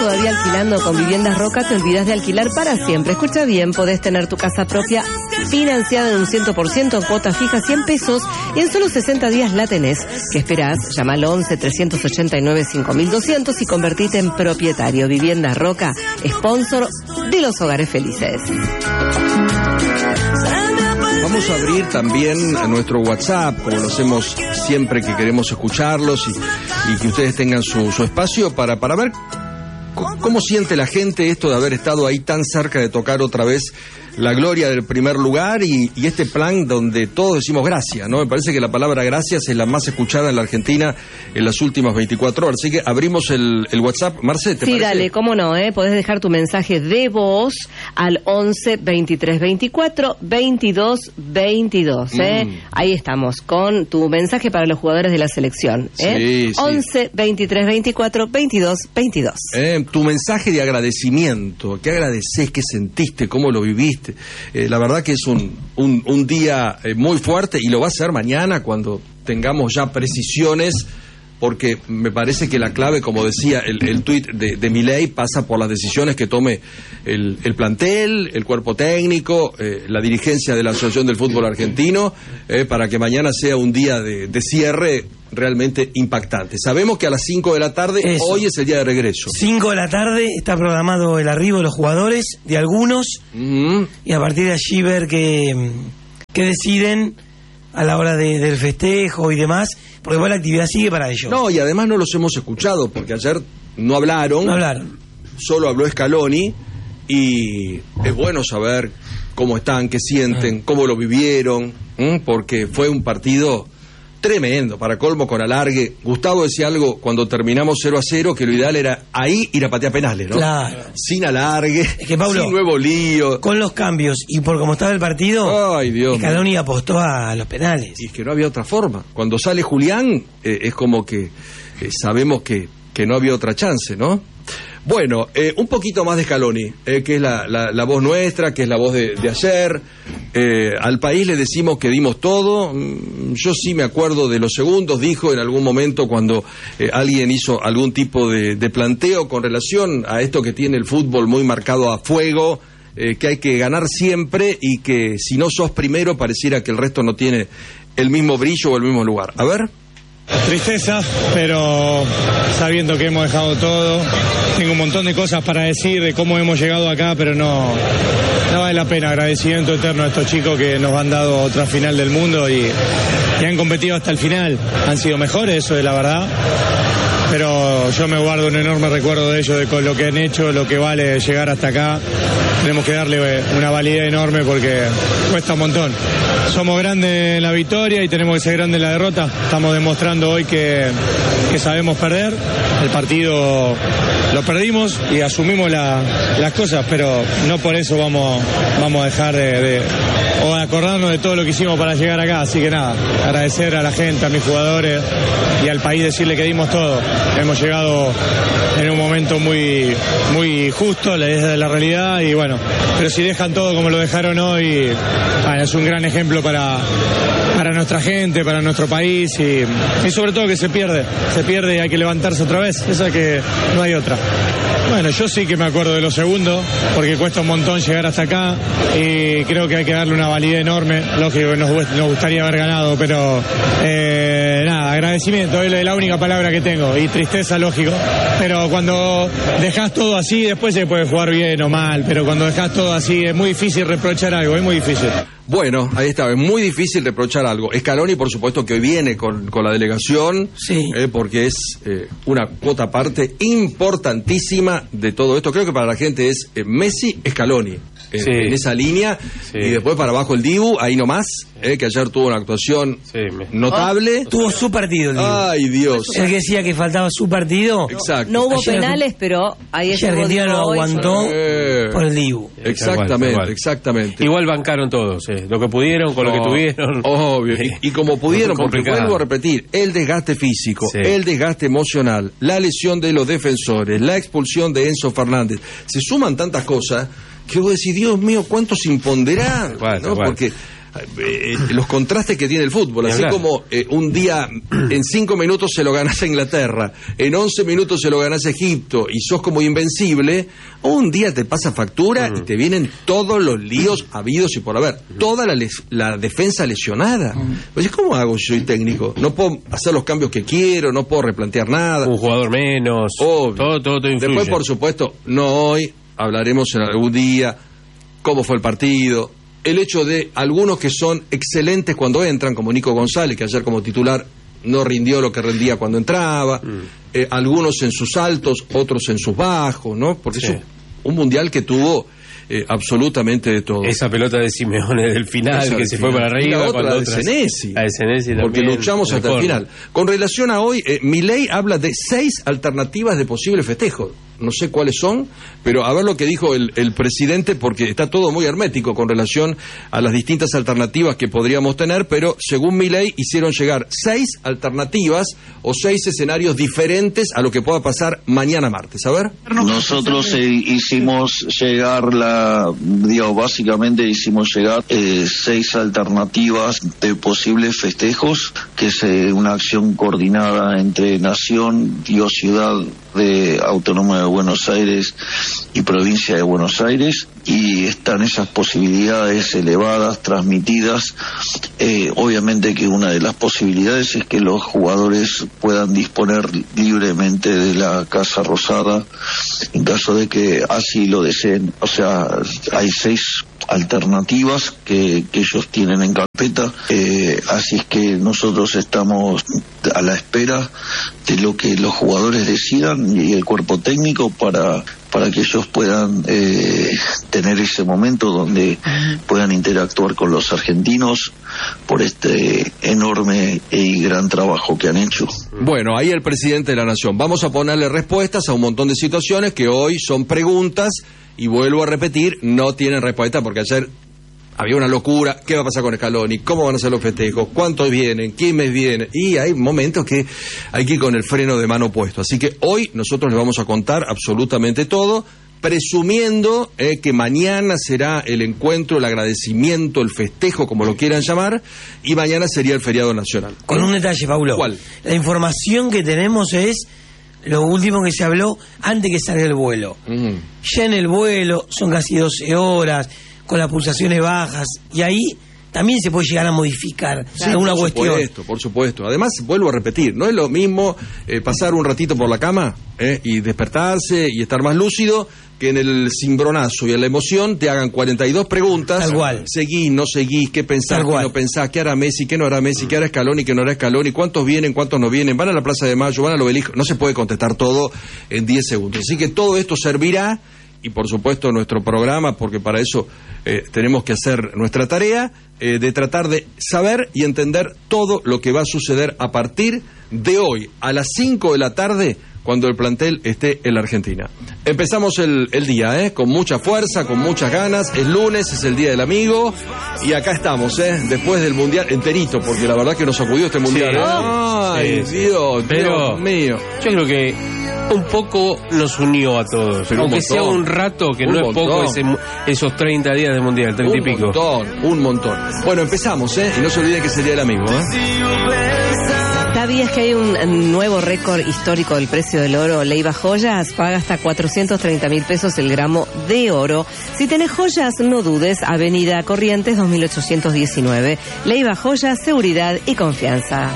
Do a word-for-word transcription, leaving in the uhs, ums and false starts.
todavía alquilando con Viviendas Roca, te olvidas de alquilar para siempre. Escucha bien, podés tener tu casa propia financiada en un cien por ciento en cuota fija, cien pesos, y en solo sesenta días la tenés. ¿Qué esperás? Llama al once, trescientos ochenta y nueve, cinco mil doscientos y convertite en propietario. Viviendas Roca, sponsor de los hogares felices. Vamos a abrir también nuestro WhatsApp, como lo hacemos siempre que queremos escucharlos y, y que ustedes tengan su, su espacio para, para ver c- cómo siente la gente esto de haber estado ahí tan cerca de tocar otra vez la gloria del primer lugar y, y este plan donde todos decimos gracias, ¿no? Me parece que la palabra gracias es la más escuchada en la Argentina en las últimas veinticuatro horas. Así que abrimos el, el WhatsApp. Marce, ¿te Sí, parece? dale, cómo no, ¿eh? Podés dejar tu mensaje de voz al once, veintitrés, veinticuatro, veintidós, veintidós, ¿eh? Mm. Ahí estamos, con tu mensaje para los jugadores de la selección, ¿eh? Sí, sí. once, veintitrés, veinticuatro, veintidós, veintidós. Eh, tu mensaje de agradecimiento, ¿qué agradeces, qué sentiste, cómo lo viviste? Eh, la verdad que es un, un, un día eh, muy fuerte y lo va a ser mañana cuando tengamos ya precisiones, porque me parece que la clave, como decía el, el tuit de, de Milei, pasa por las decisiones que tome el, el plantel, el cuerpo técnico, eh, la dirigencia de la Asociación del Fútbol Argentino, eh, para que mañana sea un día de, de cierre realmente impactante. Sabemos que a las cinco de la tarde, Eso. hoy es el día de regreso. cinco de la tarde está programado el arribo de los jugadores, de algunos, uh-huh. y a partir de allí ver qué, qué deciden a la hora de, del festejo y demás, porque igual la actividad sigue para ellos. No, y además no los hemos escuchado, porque ayer no hablaron. No hablaron. Solo habló Scaloni, y es bueno saber cómo están, qué sienten, ah. cómo lo vivieron, ¿eh? Porque fue un partido tremendo, para colmo con alargue. Gustavo decía algo cuando terminamos cero a cero, que lo ideal era ahí ir a patear penales, ¿no? Claro. Sin alargue, es que, Pablo, sin nuevo lío. Con los cambios y por cómo estaba el partido, ay, Dios, Scaloni apostó a los penales. Y es que no había otra forma. Cuando sale Julián, eh, es como que eh, sabemos que, que no había otra chance, ¿no? Bueno, eh, un poquito más de Scaloni, eh, que es la, la, la voz nuestra, que es la voz de, de ayer. Eh, al país le decimos que dimos todo. Yo sí me acuerdo de los segundos, dijo en algún momento cuando eh, alguien hizo algún tipo de, de planteo con relación a esto que tiene el fútbol muy marcado a fuego, eh, que hay que ganar siempre y que si no sos primero pareciera que el resto no tiene el mismo brillo o el mismo lugar. A ver. Tristeza, pero sabiendo que hemos dejado todo. Tengo un montón de cosas para decir de cómo hemos llegado acá, pero no, no vale la pena. Agradecimiento eterno a estos chicos que nos han dado otra final del mundo y, y han competido hasta el final. Han sido mejores, eso es la verdad. Pero yo me guardo un enorme recuerdo de ellos, de con lo que han hecho, lo que vale llegar hasta acá. Tenemos que darle una validez enorme porque cuesta un montón. Somos grandes en la victoria y tenemos que ser grandes en la derrota. Estamos demostrando hoy que, que sabemos perder. El partido lo perdimos y asumimos la, las cosas, pero no por eso vamos, vamos a dejar de, de o acordarnos de todo lo que hicimos para llegar acá. Así que nada, agradecer a la gente, a mis jugadores y al país, decirle que dimos todo. Hemos llegado en un momento muy muy justo, desde la realidad, y bueno, pero si dejan todo como lo dejaron hoy, bueno, es un gran ejemplo para, para nuestra gente, para nuestro país, y, y sobre todo que se pierde, se pierde y hay que levantarse otra vez, esa que no hay otra. Bueno, yo sí que me acuerdo de los segundos, porque cuesta un montón llegar hasta acá y creo que hay que darle una validez enorme. Lógico que nos, nos gustaría haber ganado, pero eh, nada, agradecimiento es la única palabra que tengo, y tristeza, lógico, pero cuando dejas todo así, después se puede jugar bien o mal, pero cuando dejas todo así es muy difícil reprochar algo, es muy difícil. Bueno, ahí está, es muy difícil reprochar algo. Scaloni, por supuesto, que hoy viene con, con la delegación, sí. eh, porque es eh, una cuota parte importantísima de todo esto. Creo que para la gente es eh, Messi, Scaloni, eh, sí. en esa línea, sí. y después para abajo el Dibu, ahí nomás, eh, que ayer tuvo una actuación sí, me... notable. Oh, tuvo su partido el Dibu. Ay, Dios. El que decía que faltaba su partido. Exacto. No hubo ayer, penales, pero ahí es Argentina lo aguantó eh, por el Dibu. Exactamente, igual, exactamente. Igual bancaron todos, eh. lo que pudieron, con oh, lo que tuvieron. Obvio, y, y como pudieron, porque vuelvo a repetir, el desgaste físico, sí. el desgaste emocional, la lesión de los defensores, la expulsión de Enzo Fernández, se suman tantas cosas que vos decís, Dios mío, cuánto se impondrá, bueno, ¿no? bueno. Porque eh, los contrastes que tiene el fútbol, así como eh, un día en cinco minutos se lo ganas a Inglaterra, en once minutos se lo ganas a Egipto y sos como invencible, un día te pasa factura uh-huh. y te vienen todos los líos habidos y por haber, uh-huh. toda la, les, la defensa lesionada. Uh-huh. Pues, ¿cómo hago si soy técnico? No puedo hacer los cambios que quiero, no puedo replantear nada. Un jugador menos, Obvio. todo, todo, todo influye. Después, por supuesto, no hoy, hablaremos en algún día cómo fue el partido, el hecho de algunos que son excelentes cuando entran, como Nico González, que ayer como titular no rindió lo que rendía cuando entraba, mm. eh, algunos en sus altos, otros en sus bajos, ¿no? Porque sí. es un, un mundial que tuvo eh, absolutamente de todo. Esa pelota de Simeone del final, Esa que se final. fue para arriba. Y la otra cuando de otras... Senesi. La de Senesi también. Porque luchamos hasta mejor. el final. Con relación a hoy, eh, Milei habla de seis alternativas de posible festejo. No sé cuáles son, pero a ver lo que dijo el, el presidente, porque está todo muy hermético con relación a las distintas alternativas que podríamos tener, pero según Milei hicieron llegar seis alternativas o seis escenarios diferentes a lo que pueda pasar mañana martes. A ver. Nosotros eh, hicimos llegar la, digo, básicamente hicimos llegar eh, seis alternativas de posibles festejos, que es eh, una acción coordinada entre Nación y Ciudad de Autónoma de Buenos Aires y Provincia de Buenos Aires, y están esas posibilidades elevadas, transmitidas. Eh, obviamente que una de las posibilidades es que los jugadores puedan disponer libremente de la Casa Rosada en caso de que así lo deseen. O sea, hay seis alternativas que, que ellos tienen en carpeta, eh, así es que nosotros estamos a la espera de lo que los jugadores decidan y el cuerpo técnico para para que ellos puedan eh, tener ese momento donde puedan interactuar con los argentinos por este enorme y gran trabajo que han hecho. Bueno, ahí el presidente de la Nación. Vamos a ponerle respuestas a un montón de situaciones que hoy son preguntas y vuelvo a repetir, no tienen respuesta porque ayer había una locura. ¿Qué va a pasar con Scaloni? ¿Cómo van a ser los festejos? ¿Cuántos vienen? ¿Quiénes vienen? Y hay momentos que hay que ir con el freno de mano puesto. Así que hoy nosotros les vamos a contar absolutamente todo, presumiendo eh, que mañana será el encuentro, el agradecimiento, el festejo, como lo quieran llamar, y mañana sería el feriado nacional. Con un detalle, Paulo. ¿Cuál? La información que tenemos es lo último que se habló antes que salga el vuelo. Uh-huh. Ya en el vuelo son casi doce horas, con las pulsaciones bajas, y ahí también se puede llegar a modificar sí, alguna por cuestión. Por supuesto, por supuesto. Además, vuelvo a repetir, no es lo mismo eh, pasar un ratito por la cama eh, y despertarse y estar más lúcido que en el cimbronazo y en la emoción te hagan cuarenta y dos preguntas. Tal cual. Seguís, no seguís, qué pensás, qué no pensás, qué hará Messi, qué no hará Messi, qué hará Scaloni, qué no hará Scaloni, cuántos vienen, cuántos no vienen, van a la Plaza de Mayo, van al Obelisco. No se puede contestar todo en diez segundos. Así que todo esto servirá, y por supuesto nuestro programa, porque para eso eh, tenemos que hacer nuestra tarea, eh, de tratar de saber y entender todo lo que va a suceder a partir de hoy, a las cinco de la tarde, cuando el plantel esté en la Argentina. Empezamos el, el día, ¿eh? Con mucha fuerza, con muchas ganas. Es lunes, es el Día del Amigo. Y acá estamos, ¿eh? Después del Mundial enterito, porque la verdad que nos sacudió este Mundial. Sí, ¿eh? Ay, sí, Dios, pero Dios mío. Yo creo que un poco nos unió a todos. Pero aunque un sea un rato, que un no montón. es poco ese, esos treinta días de Mundial, treinta y pico. Un montón, un montón. Bueno, empezamos, ¿eh? Y no se olviden que es el Día del Amigo, ¿eh? ¿Sabías que hay un nuevo récord histórico del precio del oro? Leiva Joyas paga hasta cuatrocientos treinta mil pesos el gramo de oro. Si tenés joyas, no dudes, Avenida Corrientes dos mil ochocientos diecinueve. Leiva Joyas, seguridad y confianza.